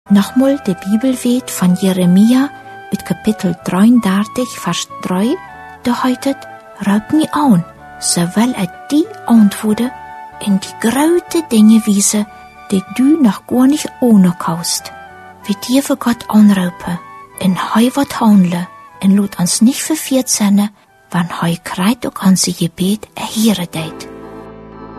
Nochmal de Bibel weet van Jeremia mit Kapitel 33, Vers 3, da heitet, raub mi an, so will die antwoorden in die grote Dinge wiese, die du noch gar nicht ohne kaust. Wir dürfen Gott anrufen, in Hei wat handle, en laat ons nicht verfehlt sein, wann Hei kreit ook onze Gebet erheren deed.